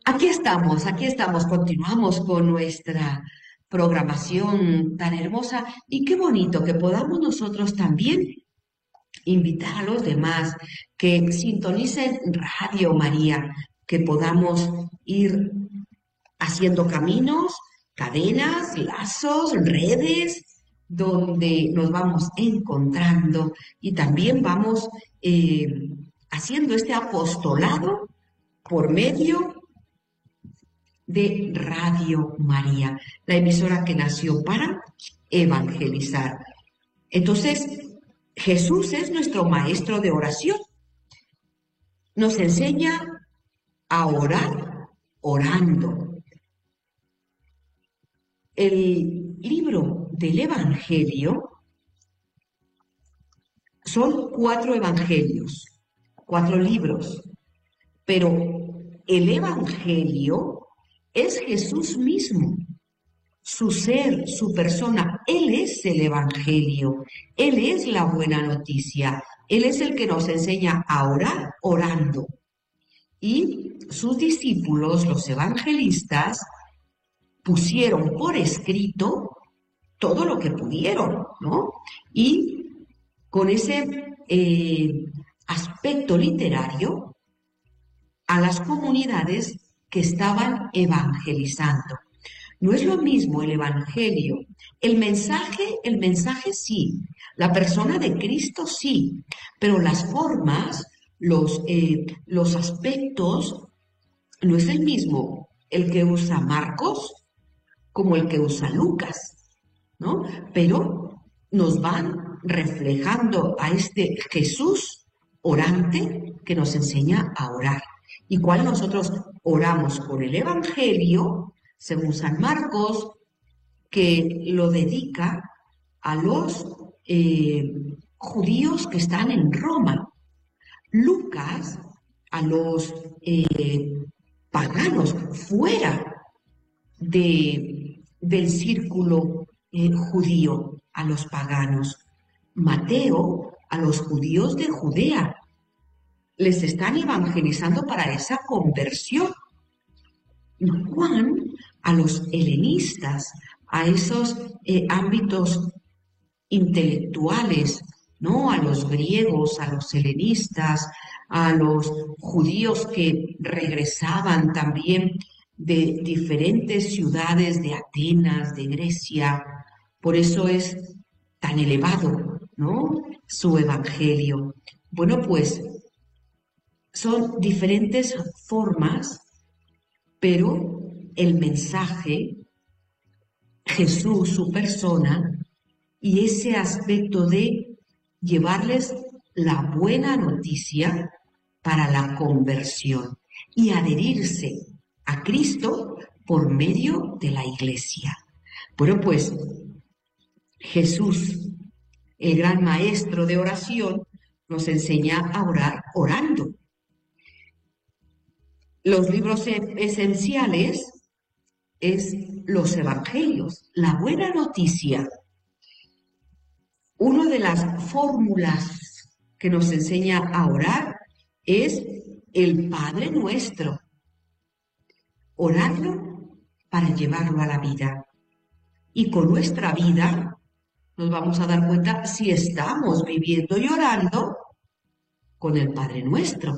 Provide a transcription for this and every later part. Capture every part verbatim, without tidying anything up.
Aquí estamos, aquí estamos, continuamos con nuestra programación tan hermosa y qué bonito que podamos nosotros también invitar a los demás que sintonicen Radio María, que podamos ir haciendo caminos, cadenas, lazos, redes, donde nos vamos encontrando y también vamos eh, haciendo este apostolado por medio de Radio María, la emisora que nació para evangelizar. Entonces, Jesús es nuestro maestro de oración. Nos enseña a orar orando. El libro del Evangelio son cuatro evangelios, cuatro libros, pero el Evangelio es Jesús mismo. Su ser, su persona, Él es el Evangelio, Él es la buena noticia, Él es el que nos enseña a orar orando. Y sus discípulos, los evangelistas, pusieron por escrito todo lo que pudieron, ¿no? Y con ese eh, aspecto literario a las comunidades que estaban evangelizando. No es lo mismo el evangelio. El mensaje, el mensaje sí. La persona de Cristo sí. Pero las formas, los, eh, los aspectos, no es el mismo el que usa Marcos como el que usa Lucas, ¿no? Pero nos van reflejando a este Jesús orante que nos enseña a orar. Y cual nosotros oramos con el Evangelio, según San Marcos, que lo dedica a los eh, judíos que están en Roma. Lucas a los eh, paganos fuera de, del círculo eh, judío, a los paganos. Mateo a los judíos de Judea. Les están evangelizando para esa conversión. Y Juan a los helenistas, a esos eh, ámbitos intelectuales, ¿no? A los griegos, a los helenistas, a los judíos que regresaban también de diferentes ciudades de Atenas, de Grecia. Por eso es tan elevado, ¿no? Su evangelio. Bueno, pues son diferentes formas, pero el mensaje, Jesús, su persona, y ese aspecto de llevarles la buena noticia para la conversión y adherirse a Cristo por medio de la Iglesia. Bueno, pues Jesús, el gran maestro de oración, nos enseña a orar orando. Los libros esenciales es los evangelios, la buena noticia. Una de las fórmulas que nos enseña a orar es el Padre Nuestro. Orarlo para llevarlo a la vida. Y con nuestra vida nos vamos a dar cuenta si estamos viviendo y orando con el Padre Nuestro.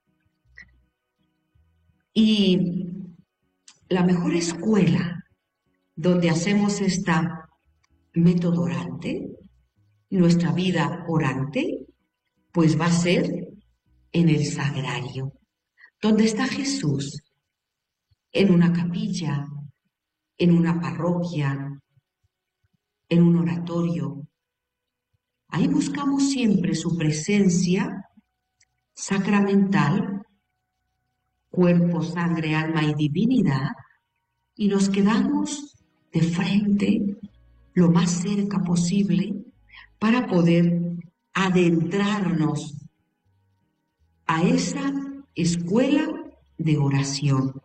Y la mejor escuela donde hacemos esta método orante, nuestra vida orante, pues va a ser en el sagrario, donde está Jesús, en una capilla, en una parroquia, en un oratorio. Ahí buscamos siempre su presencia sacramental, cuerpo, sangre, alma y divinidad, y nos quedamos de frente, lo más cerca posible, para poder adentrarnos a esa escuela de oración.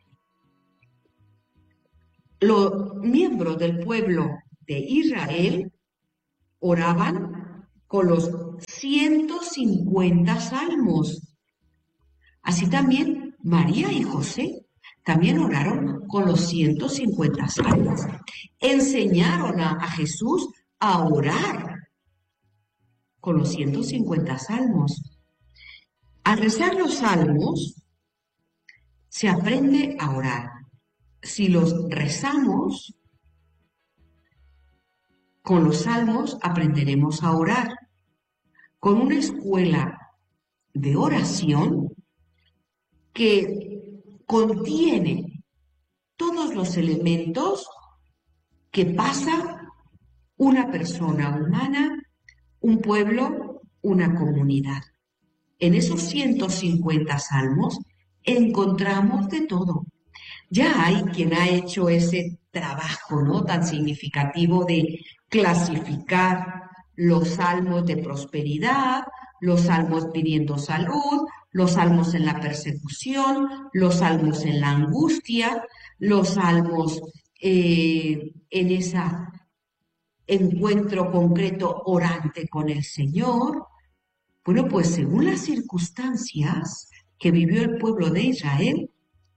Los miembros del pueblo de Israel oraban con los ciento cincuenta salmos. Así también María y José también oraron con los ciento cincuenta salmos. Enseñaron a, a Jesús a orar con los ciento cincuenta salmos. Al rezar los salmos, se aprende a orar. Si los rezamos con los salmos, aprenderemos a orar. Con una escuela de oración que contiene todos los elementos que pasa una persona humana, un pueblo, una comunidad. En esos ciento cincuenta salmos encontramos de todo. Ya hay quien ha hecho ese trabajo, ¿no?, tan significativo de clasificar los salmos de prosperidad, los salmos pidiendo salud, los salmos en la persecución, los salmos en la angustia, los salmos eh, en ese encuentro concreto orante con el Señor. Bueno, pues según las circunstancias que vivió el pueblo de Israel,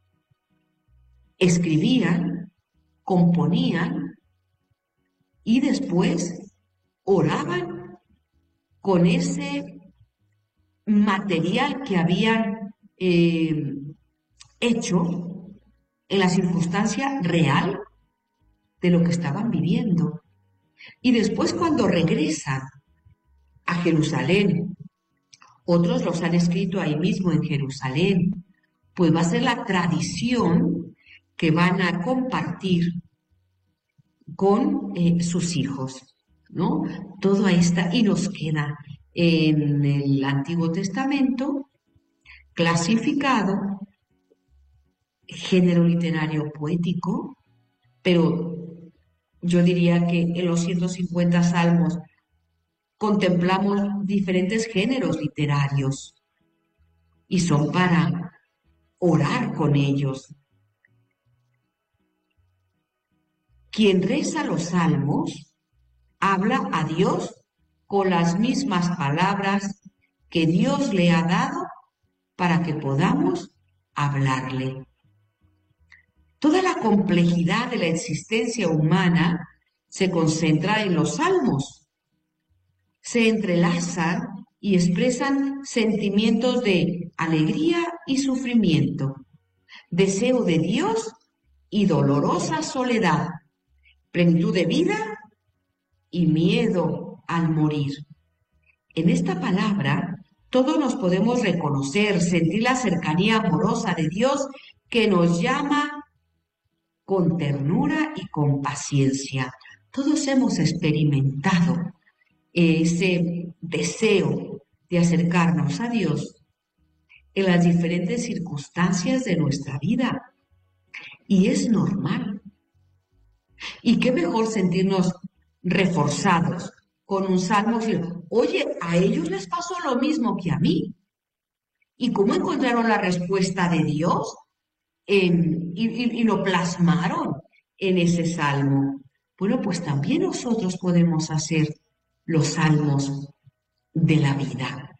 escribían, componían y después oraban con ese material que habían eh, hecho en la circunstancia real de lo que estaban viviendo. Y después, cuando regresan a Jerusalén, otros los han escrito ahí mismo en Jerusalén, pues va a ser la tradición que van a compartir con eh, sus hijos, ¿no? Todo ahí está y nos queda en el Antiguo Testamento clasificado, género literario poético, pero yo diría que en los ciento cincuenta salmos contemplamos diferentes géneros literarios y son para orar con ellos. Quien reza los salmos habla a Dios con las mismas palabras que Dios le ha dado para que podamos hablarle. Toda la complejidad de la existencia humana se concentra en los salmos. Se entrelazan y expresan sentimientos de alegría y sufrimiento, deseo de Dios y dolorosa soledad, plenitud de vida y miedo al morir. En esta palabra todos nos podemos reconocer, sentir la cercanía amorosa de Dios que nos llama con ternura y con paciencia. Todos hemos experimentado ese deseo de acercarnos a Dios en las diferentes circunstancias de nuestra vida. Y es normal. Y qué mejor sentirnos reforzados con un salmo. Oye, a ellos les pasó lo mismo que a mí. ¿Y cómo encontraron la respuesta de Dios? En, y, y, y lo plasmaron en ese salmo. Bueno, pues también nosotros podemos hacer los salmos de la vida.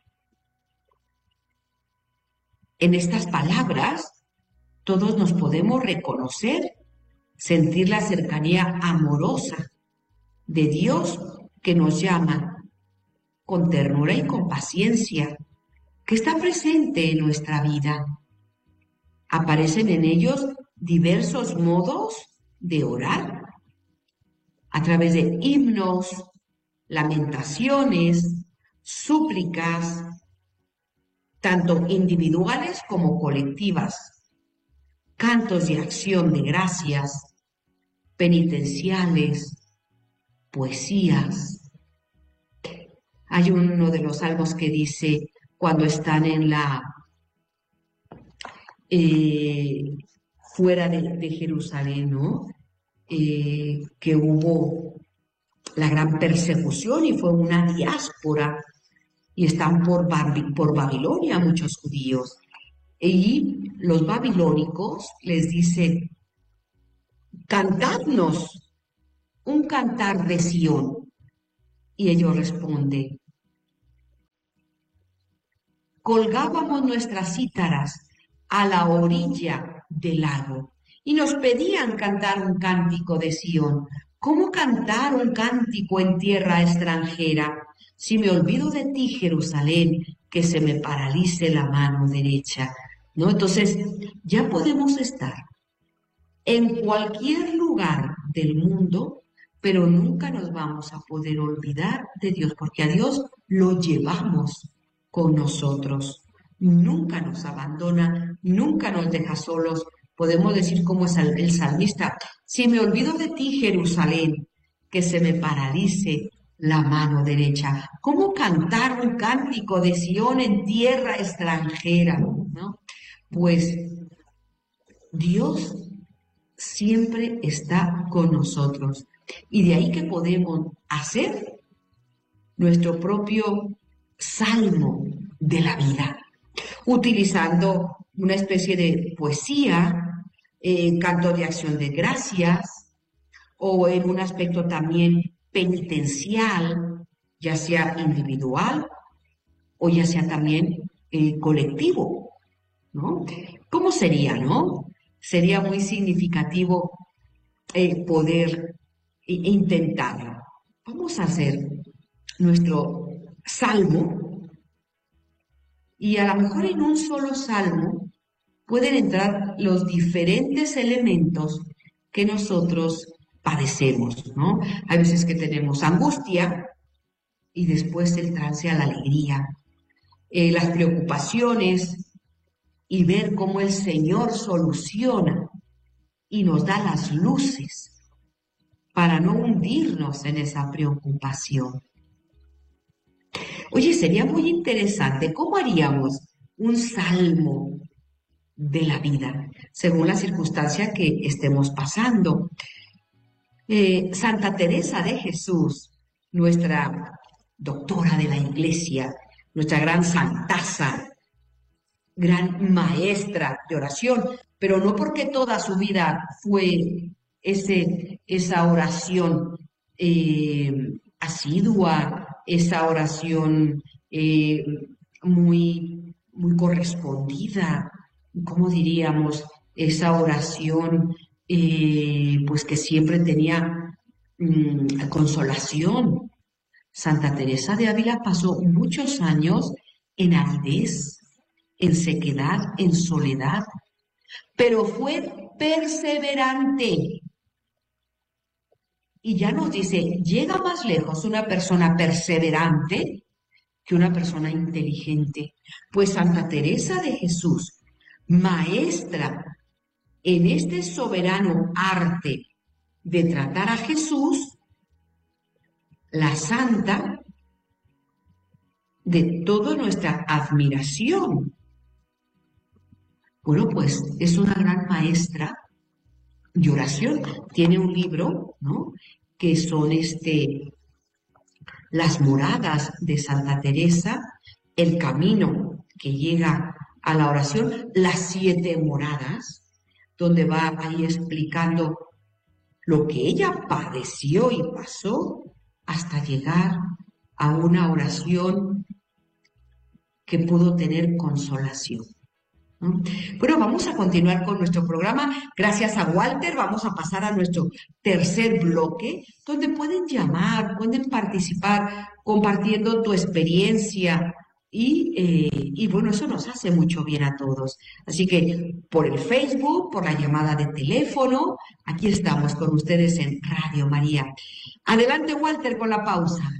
En estas palabras, todos nos podemos reconocer, sentir la cercanía amorosa de Dios que nos llama con ternura y con paciencia, que está presente en nuestra vida. Aparecen en ellos diversos modos de orar, a través de himnos, lamentaciones, súplicas, tanto individuales como colectivas, cantos de acción de gracias, penitenciales, poesías. Hay uno de los salmos que dice, cuando están en la eh, fuera de, de Jerusalén, ¿no? Eh, que hubo la gran persecución y fue una diáspora y están por, Babi- por Babilonia muchos judíos. Y los babilónicos les dicen, cantadnos un cantar de Sión. Y ellos responden, colgábamos nuestras cítaras a la orilla del lago y nos pedían cantar un cántico de Sión. ¿Cómo cantar un cántico en tierra extranjera? Si me olvido de ti, Jerusalén, que se me paralice la mano derecha, ¿no? Entonces, ya podemos estar en cualquier lugar del mundo, pero nunca nos vamos a poder olvidar de Dios, porque a Dios lo llevamos con nosotros. Nunca nos abandona, nunca nos deja solos. Podemos decir como es el salmista, si me olvido de ti, Jerusalén, que se me paralice la mano derecha. ¿Cómo cantar un cántico de Sión en tierra extranjera? ¿No? Pues Dios siempre está con nosotros. Y de ahí que podemos hacer nuestro propio salmo de la vida, utilizando una especie de poesía, eh, canto de acción de gracias, o en un aspecto también penitencial, ya sea individual o ya sea también eh, colectivo, ¿no? ¿Cómo sería, no? Sería muy significativo eh, poder intentarlo. Vamos a hacer nuestro salmo y a lo mejor en un solo salmo pueden entrar los diferentes elementos que nosotros padecemos, ¿no? Hay veces que tenemos angustia y después el trance a la alegría, eh, las preocupaciones y ver cómo el Señor soluciona y nos da las luces para no hundirnos en esa preocupación. Oye, sería muy interesante, ¿cómo haríamos un salmo de la vida según la circunstancia que estemos pasando? Eh, Santa Teresa de Jesús, nuestra doctora de la Iglesia, nuestra gran santaza, gran maestra de oración, pero no porque toda su vida fue ese, esa oración eh, asidua, esa oración eh, muy, muy correspondida, ¿cómo diríamos? Esa oración eh, pues que siempre tenía mmm, consolación. Santa Teresa de Ávila pasó muchos años en aridez, en sequedad, en soledad, pero fue perseverante. Y ya nos dice, llega más lejos una persona perseverante que una persona inteligente. Pues Santa Teresa de Jesús, maestra en este soberano arte de tratar a Jesús, la santa de toda nuestra admiración. Bueno, pues es una gran maestra de oración. Tiene un libro, ¿no? Que son este, las moradas de Santa Teresa, el camino que llega a la oración, las siete moradas, donde va ahí explicando lo que ella padeció y pasó hasta llegar a una oración que pudo tener consolación. ¿No? Bueno, vamos a continuar con nuestro programa. Gracias a Walter, vamos a pasar a nuestro tercer bloque, donde pueden llamar, pueden participar compartiendo tu experiencia y, eh, y bueno, eso nos hace mucho bien a todos. Así que por el Facebook, por la llamada de teléfono, aquí estamos con ustedes en Radio María. Adelante, Walter, con la pausa.